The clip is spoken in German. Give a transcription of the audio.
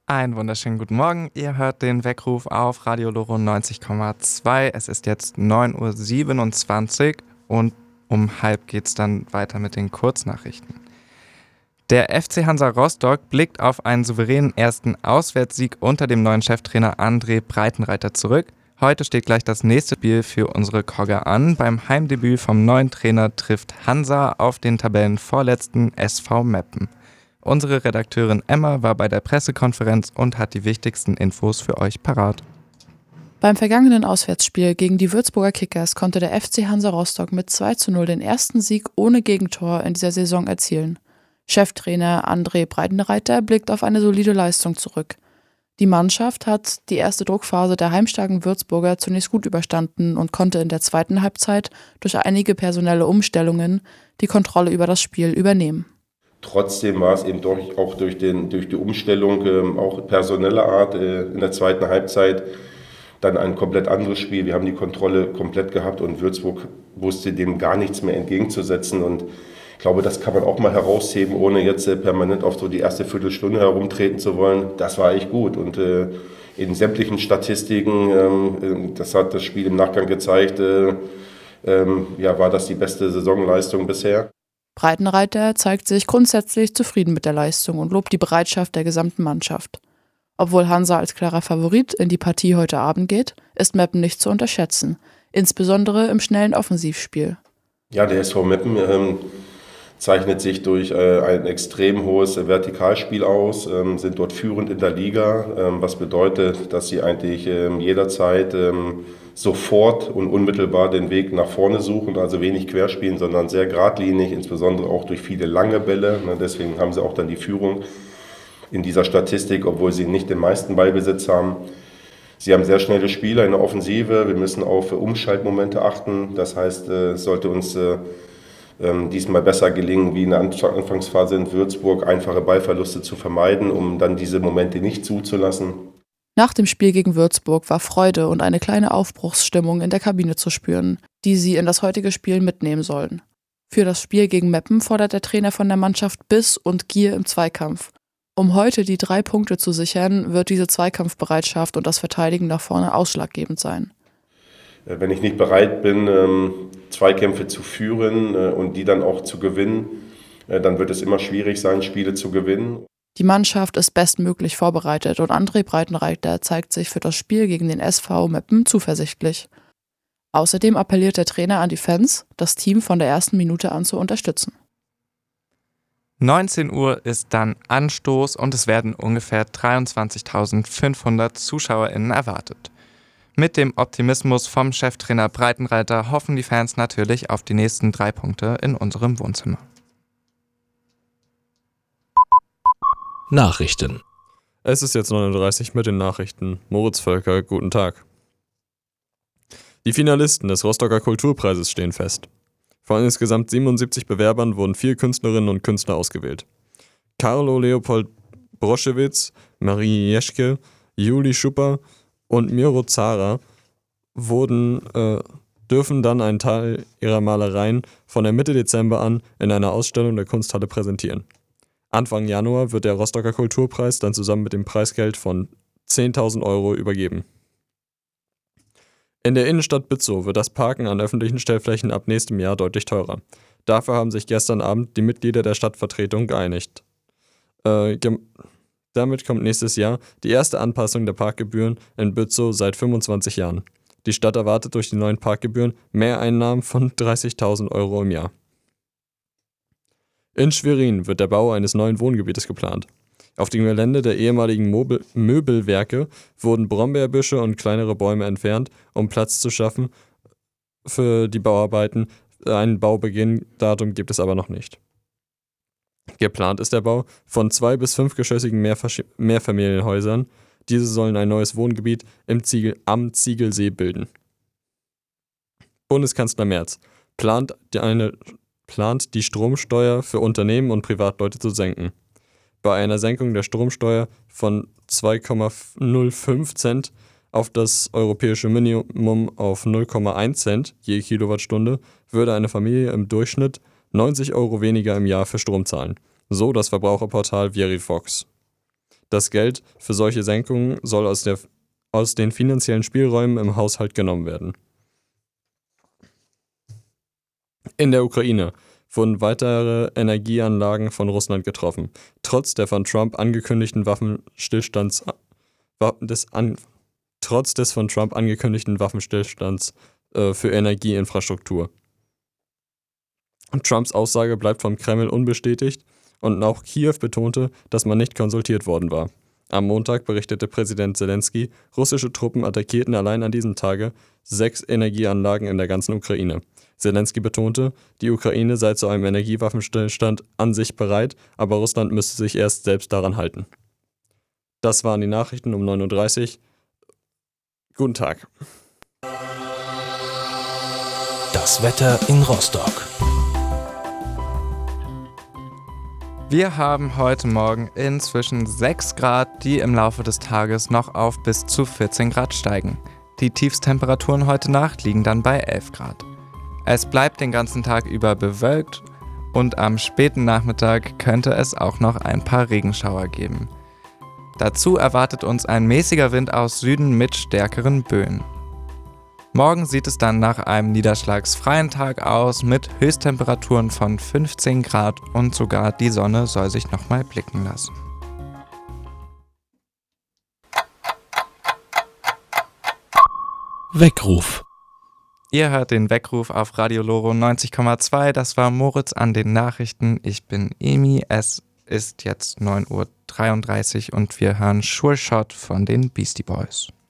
Einen wunderschönen guten Morgen. Ihr hört den Weckruf auf Radio Loro 90,2. Es ist jetzt 9:27 Uhr und um halb geht's dann weiter mit den Kurznachrichten. Der FC Hansa Rostock blickt auf einen souveränen ersten Auswärtssieg unter dem neuen Cheftrainer André Breitenreiter zurück. Heute steht gleich das nächste Spiel für unsere Kogger an. Beim Heimdebüt vom neuen Trainer trifft Hansa auf den Tabellenvorletzten SV Meppen. Unsere Redakteurin Emma war bei der Pressekonferenz und hat die wichtigsten Infos für euch parat. Beim vergangenen Auswärtsspiel gegen die Würzburger Kickers konnte der FC Hansa Rostock mit 2:0 den ersten Sieg ohne Gegentor in dieser Saison erzielen. Cheftrainer André Breitenreiter blickt auf eine solide Leistung zurück. Die Mannschaft hat die erste Druckphase der heimstarken Würzburger zunächst gut überstanden und konnte in der zweiten Halbzeit durch einige personelle Umstellungen die Kontrolle über das Spiel übernehmen. Trotzdem war es eben auch durch die Umstellung, auch personeller Art, in der zweiten Halbzeit dann ein komplett anderes Spiel. Wir haben die Kontrolle komplett gehabt und Würzburg wusste dem gar nichts mehr entgegenzusetzen. Und ich glaube, das kann man auch mal herausheben, ohne jetzt permanent auf so die erste Viertelstunde herumtreten zu wollen. Das war echt gut. Und in sämtlichen Statistiken, das hat das Spiel im Nachgang gezeigt, war das die beste Saisonleistung bisher. Breitenreiter zeigt sich grundsätzlich zufrieden mit der Leistung und lobt die Bereitschaft der gesamten Mannschaft. Obwohl Hansa als klarer Favorit in die Partie heute Abend geht, ist Meppen nicht zu unterschätzen, insbesondere im schnellen Offensivspiel. Ja, der SV Meppen zeichnet sich durch ein extrem hohes Vertikalspiel aus, sind dort führend in der Liga, was bedeutet, dass sie eigentlich jederzeit sofort und unmittelbar den Weg nach vorne suchen, also wenig querspielen, sondern sehr geradlinig, insbesondere auch durch viele lange Bälle. Deswegen haben sie auch dann die Führung in dieser Statistik, obwohl sie nicht den meisten Ballbesitz haben. Sie haben sehr schnelle Spieler in der Offensive, wir müssen auf Umschaltmomente achten, das heißt, es sollte uns diesmal besser gelingen, wie in der Anfangsphase in Würzburg, einfache Ballverluste zu vermeiden, um dann diese Momente nicht zuzulassen. Nach dem Spiel gegen Würzburg war Freude und eine kleine Aufbruchsstimmung in der Kabine zu spüren, die sie in das heutige Spiel mitnehmen sollen. Für das Spiel gegen Meppen fordert der Trainer von der Mannschaft Biss und Gier im Zweikampf. Um heute die 3 Punkte zu sichern, wird diese Zweikampfbereitschaft und das Verteidigen nach vorne ausschlaggebend sein. Wenn ich nicht bereit bin, Zweikämpfe zu führen und die dann auch zu gewinnen, dann wird es immer schwierig sein, Spiele zu gewinnen. Die Mannschaft ist bestmöglich vorbereitet und André Breitenreiter zeigt sich für das Spiel gegen den SV Meppen zuversichtlich. Außerdem appelliert der Trainer an die Fans, das Team von der ersten Minute an zu unterstützen. 19 Uhr ist dann Anstoß und es werden ungefähr 23.500 ZuschauerInnen erwartet. Mit dem Optimismus vom Cheftrainer Breitenreiter hoffen die Fans natürlich auf die nächsten 3 Punkte in unserem Wohnzimmer. Nachrichten. Es ist jetzt 9:30 Uhr mit den Nachrichten. Moritz Völker, guten Tag. Die Finalisten des Rostocker Kulturpreises stehen fest. Von insgesamt 77 Bewerbern wurden 4 Künstlerinnen und Künstler ausgewählt. Carlo Leopold Broschewitz, Marie Jeschke, Juli Schupper und Miro Zara dürfen dann einen Teil ihrer Malereien von der Mitte Dezember an in einer Ausstellung der Kunsthalle präsentieren. Anfang Januar wird der Rostocker Kulturpreis dann zusammen mit dem Preisgeld von 10.000 Euro übergeben. In der Innenstadt Bützow wird das Parken an öffentlichen Stellflächen ab nächstem Jahr deutlich teurer. Dafür haben sich gestern Abend die Mitglieder der Stadtvertretung geeinigt. Damit kommt nächstes Jahr die erste Anpassung der Parkgebühren in Bützow seit 25 Jahren. Die Stadt erwartet durch die neuen Parkgebühren Mehreinnahmen von 30.000 Euro im Jahr. In Schwerin wird der Bau eines neuen Wohngebietes geplant. Auf dem Gelände der ehemaligen Möbelwerke wurden Brombeerbüsche und kleinere Bäume entfernt, um Platz zu schaffen für die Bauarbeiten. Ein Baubeginndatum gibt es aber noch nicht. Geplant ist der Bau von 2- bis 5-geschossigen Mehrfamilienhäusern. Diese sollen ein neues Wohngebiet am Ziegelsee bilden. Bundeskanzler Merz plant die Stromsteuer für Unternehmen und Privatleute zu senken. Bei einer Senkung der Stromsteuer von 2,05 Cent auf das europäische Minimum auf 0,1 Cent je Kilowattstunde würde eine Familie im Durchschnitt 90 Euro weniger im Jahr für Strom zahlen, so das Verbraucherportal Verivox. Das Geld für solche Senkungen soll aus den finanziellen Spielräumen im Haushalt genommen werden. In der Ukraine wurden weitere Energieanlagen von Russland getroffen. Trotz des von Trump angekündigten Waffenstillstands für Energieinfrastruktur. Trumps Aussage bleibt vom Kreml unbestätigt und auch Kiew betonte, dass man nicht konsultiert worden war. Am Montag berichtete Präsident Zelensky, russische Truppen attackierten allein an diesem Tage 6 Energieanlagen in der ganzen Ukraine. Zelensky betonte, die Ukraine sei zu einem Energiewaffenstillstand an sich bereit, aber Russland müsste sich erst selbst daran halten. Das waren die Nachrichten um 9:30 Uhr. Guten Tag. Das Wetter in Rostock. Wir haben heute Morgen inzwischen 6 Grad, die im Laufe des Tages noch auf bis zu 14 Grad steigen. Die Tiefstemperaturen heute Nacht liegen dann bei 11 Grad. Es bleibt den ganzen Tag über bewölkt und am späten Nachmittag könnte es auch noch ein paar Regenschauer geben. Dazu erwartet uns ein mäßiger Wind aus Süden mit stärkeren Böen. Morgen sieht es dann nach einem niederschlagsfreien Tag aus mit Höchsttemperaturen von 15 Grad und sogar die Sonne soll sich nochmal blicken lassen. Weckruf. Ihr hört den Weckruf auf Radio Loro 90,2. Das war Moritz an den Nachrichten. Ich bin Emi. Es ist jetzt 9:33 Uhr und wir hören Sure Shot von den Beastie Boys.